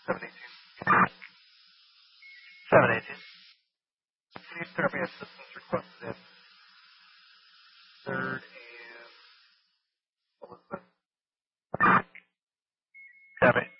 718. 718. Please therapy assistance requested at 3rd and Elizabeth. Copy.